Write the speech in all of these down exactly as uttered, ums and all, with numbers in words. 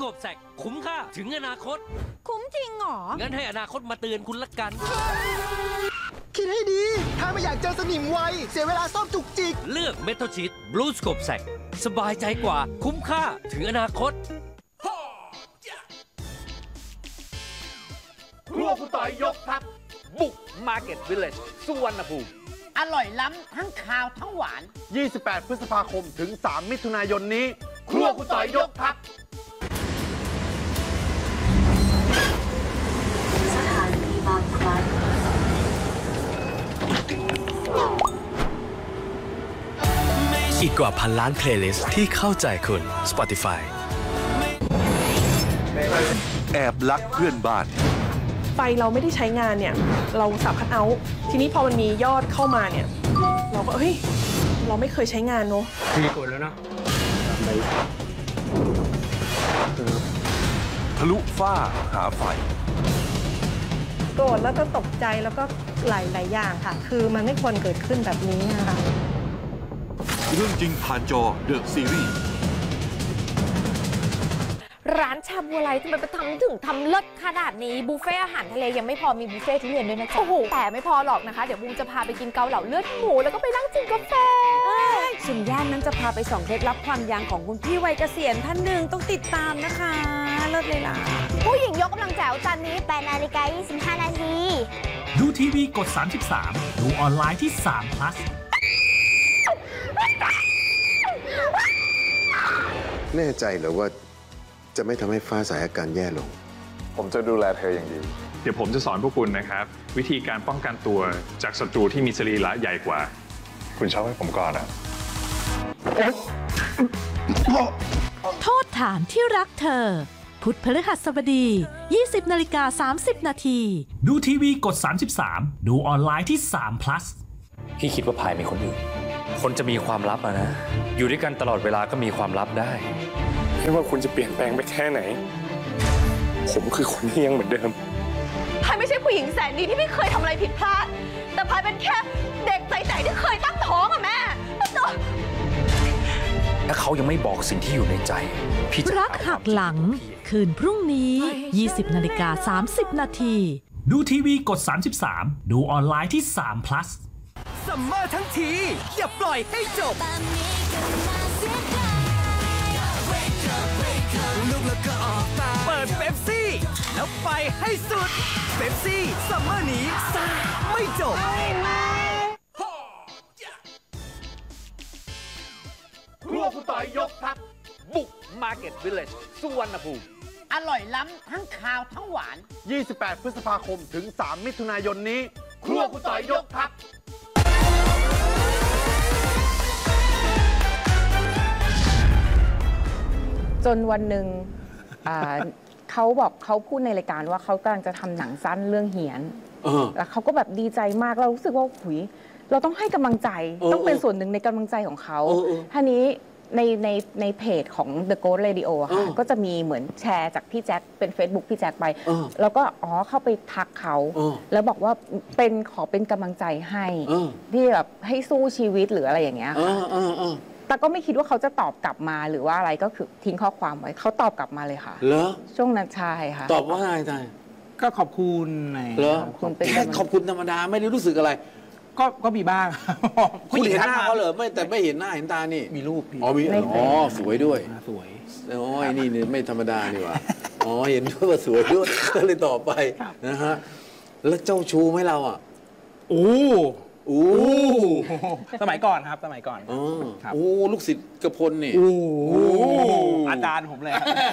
Scope แซกคุ้มค่าถึงอนาคตคุ้มจริงเหรองั้นให้อนาคตมาเตือนคุณละกันคิดให้ดีถ้าไม่อยากเจอสนิมไวเสียเวลาซ่อมจุกจิกเลือก Metal Sheet Blue Scope แซกสบายใจกว่าคุ้มค่าถึงอนาคตครัวคุณต่อยยกทัพบุก Market Village สุวรรณภูมิอร่อยล้ำทั้งคาวทั้งหวานยี่สิบแปด พฤษภาคมถึง สาม มิถุนายนนี้ ครัวคุณต่อยยกทัพสถานีบางพลัดอีกกว่าพันล้านเพลย์ลิสต์ที่เข้าใจคุณ Spotify แอบลักเพื่อนบ้านไฟเราไม่ได้ใช้งานเนี่ยเราสับคัทเอาท์ทีนี้พอมันมียอดเข้ามาเนี่ยเราก็เฮ้ยเราไม่เคยใช้งานเนาะพี่กดแล้วเนาะทะลุฝ้าหาไฟโกรธแล้วก็ตกใจแล้วก็หลายหลายอย่างค่ะคือมันไม่ควรเกิดขึ้นแบบนี้นะคะเรื่องจริงผ่านจอเดอะซีรีส์ร้านชาบูอะไรทำไมไปทำถึงทำเลิศขนาดนี้บุฟเฟ่อาหารทะเลยังไม่พอมีบุฟเฟ่ทุเรียนด้วยนะจ๊ะโอ้โหแต่ไม่พอหรอกนะคะเดี๋ยวบูมจะพาไปกินเกาเหลาเลือดหมูแล้วก็ไปนั่งจิบกาแฟส่วนย่านนั้นจะพาไปส่องเคล็ดลับความยังของคุณพี่วัยเกษียณท่านหนึ่งต้องติดตามนะคะเลิศเลยล่ะผู้หญิงยกกำลังแจ๋วจันนี้แปดนาฬิกายี่สิบห้านาทีดูทีวีกดสามสิบสามดูออนไลน์ที่สาม plus แน่ใจเหรอว่าจะไม่ทำให้ฟ้าสายอาการแย่ลงผมจะดูแลเธออย่างดีเดี๋ยวผมจะสอนพวกคุณนะครับวิธีการป้องกันตัวจากศัตรูที่มีสรีระใหญ่กว่าคุณชอบให้ผมก่อนอ่ะโทษฐานที่รักเธอพุธพฤหัสบดี ยี่สิบนาฬิกาสามสิบนาทีดูทีวีกดสามสิบสามดูออนไลน์ที่สาม plus พี่คิดว่าพายมีคนอื่นคนจะมีความลับอะนะอยู่ด้วยกันตลอดเวลาก็มีความลับได้ไม่ว่าคุณจะเปลี่ยนแปลงไปแค่ไหนผมคือคนที่ยังเหมือนเดิมพายไม่ใช่ผู้หญิงแสนดีที่ไม่เคยทำอะไรผิดพลาดแต่พายเป็นแค่เด็กใสๆที่เคยตั้งท้องอะแม่ถ้าเขายังไม่บอกสิ่งที่อยู่ในใจพี่จะรักหักหลังคืนพรุ่งนี้ ยี่สิบนาฬิกาสามสิบนาทีดูทีวีกดสามสิบสามดูออนไลน์ที่สาม plus ซัมเมอร์ทั้งทีอย่าปล่อยให้จบลุกแล้วก็ออกตาเปิดเป๊ปซี่แล้วไปให้สุดเป๊ปซี่ซัมเมอร์นี้ซ่าไม่จบครัวคุณต่อยยกทัพบุก Market Village สุวรรณภูมิอร่อยล้ำทั้งคาวทั้งหวานยี่สิบแปด พฤษภาคมถึง สาม มิถุนายนนี้ ครัวคุณต่อยยกทัพจนวันหนึ่งเขาบอกเขาพูดในรายการว่าเขากำลังจะทำหนังสั้นเรื่องเหียนแล้วเขาก็แบบดีใจมากเรารู้สึกว่าหุยเราต้องให้กำลังใจต้องเป็นส่วนหนึ่งในกำลังใจของเขาท่านี้ในในในเพจของ The Ghost Radio ค่ะก็จะมีเหมือนแชร์จากพี่แจ็คเป็น Facebook พี่แจ็คไปแล้วก็อ๋อเข้าไปทักเขาแล้วบอกว่าเป็นขอเป็นกำลังใจให้ที่แบบให้สู้ชีวิตหรืออะไรอย่างเงี้ยค่ะแต่ก็ไม่คิดว่าเขาจะตอบกลับมาหรือว่าอะไรก็คือทิ้งข้อความไว้เขาตอบกลับมาเลยค่ะเหรอช่วงนั้นใช่ค่ะตอบว่าอะไรใจก็ขอบคุณเหรอแค่ขอบคุณธรรมดาไม่ได้รู้สึกอะไรก็ก็มีบ้างคุณเห็นหน้าเขาเหรอไม่แต่ไม่เห็นหน้าเห็นตานี่มีรูปอ๋อมีอ๋อสวยด้วยสวยอ๋อไอ้นี่เนี่ยไม่ธรรมดานี่ว่ะอ๋อเห็นด้วยว่าสวยด้วยก็เลยต่อไปนะฮะแล้วเจ้าชูไหมเราอ่ะโอ้โอ้สมัยก่อนครับสมัยก่อนอ๋อโอ้ลูกศิษย์กระพลนี่โอ้อาจารย์ผมเลย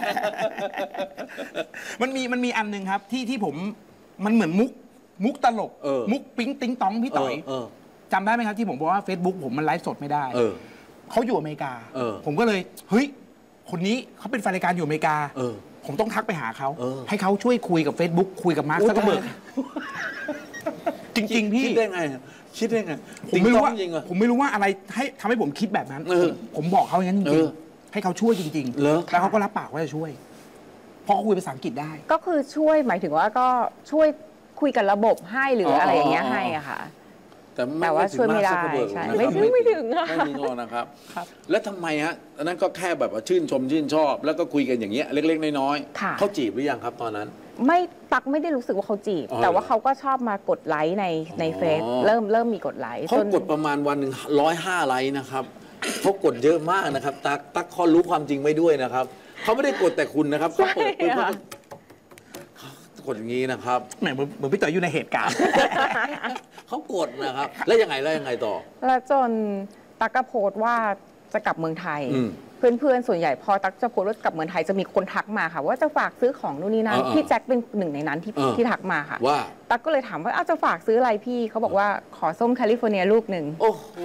มันมีมันมีอันหนึ่งครับที่ที่ผมมันเหมือนมุกมุกตลกมุกปิ๊งติ๊งต้องพี่ต่อยจำได้ไหมครับที่ผมบอกว่า Facebook ผมมันไลฟ์สดไม่ได้เขาอยู่อเมริกาผมก็เลยเฮ้ยคนนี้เขาเป็นแฟนรายการอยู่อเมริกาผมต้องทักไปหาเขาให้เขาช่วยคุยกับ Facebook คุยกับมาร์คซักเกอร์เบิร์กจริงๆพี่คิดได้ไงคิดได้ไงผมไม่รู้ว่าผมไม่รู้ว่าอะไรให้ทำให้ผมคิดแบบนั้นผมบอกเขาอย่างนั้นจริงๆให้เขาช่วยจริงๆแล้วเขาก็รับปากว่าจะช่วยเพราะเขาคุยภาษาอังกฤษได้ก็คือช่วยหมายถึงว่าก็ช่วยคุยกับระบบให้หรืออะไรอย่างเงี้ยให้อะค่ะแต่แต่ว่าช่วยไม่ได้ใช่ไม่ถึงไม่ถึงค่ะไม่ถึงหรอกนะครับ แล้วทำไมฮะอันนั้นก็แค่แบบว่าชื่นชมชื่นชอบ แล้วก็คุยกันอย่างเงี้ยเล็กๆน้อยค่ะๆเขาจีบหรือยังครับตอนนั้นไม่ตักไม่ได้รู้สึกว่าเขาจีบอ๋อแต่ว่าเขาก็ชอบมากดไลค์ในในเฟซอ๋อเริ่มเริ่มมีกดไลค์เขาจนกดประมาณวันหนึ่งร้อยห้าไลค์นะครับเขากดเยอะมากนะครับตักตักเขารู้ความจริงไม่ด้วยนะครับเขาไม่ได้กดแต่คุณนะครับเขาเปิดปุ๊บเขาก็กดอย่างนี้นะครับแหมเหมือนเหมือนพี่ต่อยอยู่ในเหตุการณ์เขากดนะครับแล้วยังไงแล้วยังไงต่อแล้วจนตักก็โพสต์ว่าจะกลับเมืองไทยอืมเพื่อนๆส่วนใหญ่พอตักจะโพสต์ว่ากลับเมืองไทยจะมีคนทักมาค่ะ ว่าจะฝากซื้อของนู่นนี่นั่นอ่าๆพี่แจ็คเป็นหนึ่งในนั้นที่อ่าที่ทักมาค่ะว่าตักก็เลยถามว่าอ้าวจะฝากซื้ออะไรพี่เขาบอกว่าขอส้มแคลิฟอร์เนียลูกหนึ่งโอ้โห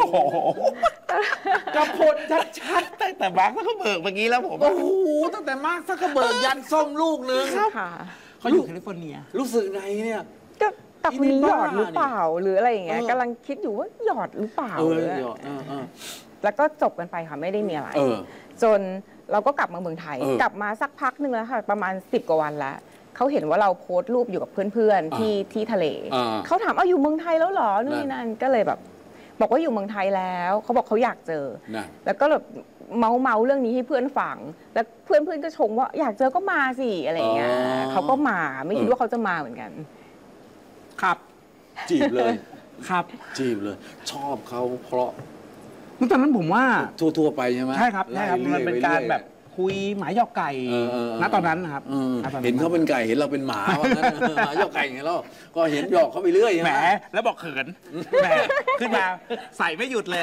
กระพลชัดๆตั้งแต่มาร์คซักเคอร์เบิร์กเมื่อกี้แล้วผมโอ้โหตั้งแต่มาร์คซักเคอร์เบิร์กยันส้มลูกนึงค่ะเขาอยู่แคลิฟอร์เนียรู้สึกไงเนี่ยก็แต่คนนี้นี่หยบ้าอดหรือเปล่าหรืออะไรอย่างเงี้ยเออกำลังคิดอยู่ว่าหยอดหรือเปล่าเออหรือเดี๋ยวเออเออแล้วก็จบกันไปค่ะไม่ได้มีอะไรเออจนเราก็กลับมาเมืองไทยเออกลับมาสักพักหนึ่งแล้วค่ะ ประมาณสิบกว่าวันแล้วเขาเห็นว่าเราโพสต์รูปอยู่กับเพื่อนๆที่ที่ทะเลอ่าเขาถามเอาอยู่เมืองไทยแล้วเหรอนู่นนั่นนี่นั่นก็เลยแบบ บอกว่าอยู่เมืองไทยแล้วเขาบอกเขาอยากเจอนั่นแล้วก็แบบเมาเมาๆเรื่องนี้ให้เพื่อนฟัง แล้วเพื่อนเพื่อนๆก็ชมว่าอยากเจอก็มาสิอะไรอย่างเงี้ยอ๋อเขาก็มาไม่คิดว่าเขาจะมาเหมือนกันครับจีบเลยครับจีบเลย ชอบเขาเพราะตอนนั้นผมว่าทั่วๆไปใช่ไหมใช่ครับใช่ครับไล่มันเป็นอยๆการแบบคุยหมายหยอกไก่เออเออเออณตอนนั้นนะครับเออณตอนเห็นเขาเป็นไก่เห็นเราเป็นหมาว่างั้นหมาหยอกไก่ไงเราก็เห็นหยอกเขาไปเรื่อยใช่แหไหมมแล้วบอกเขินแหมขึ้นมาใส่ไม่หยุดเลย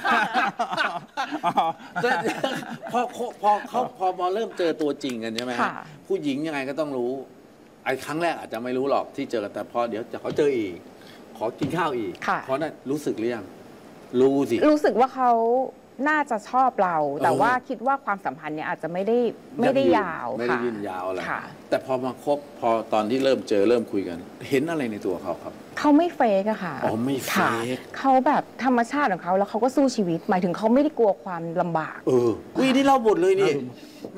แต่พอพอเขาพอพอเริ่มเจอตัวจริงกันใช่ไหมฮะค่ะผู้หญิงยังไงก็ต้องรู้ไอ้ครั้งแรกอาจจะไม่รู้หรอกที่เจอกันแต่พอเดี๋ยวจะเขาเจออีก ขอกินข้าวอีกค่ะเพราะนั้นรู้สึกหรือยังรู้สิรู้สึกว่าเขาน่าจะชอบเรา แต่เออว่าคิดว่าความสัมพันธ์เนี่ยอาจจะไม่ได้ไม่ได้ยาวไม่ได้ค่ะยืนยาวอะไรค่ะแต่พอมาคบพอตอนที่เริ่มเจอเริ่มคุยกัน เห็นอะไรในตัวเขาครับเขาไม่เฟกอะค่ะอ๋อไม่เฟค่ะกเขาแบบธรรมชาติของเขาแล้วเขาก็สู้ชีวิต หมายถึงเขาไม่ได้กลัวความลำบากเอออุ้ยนี่เล่าบทเลยนี่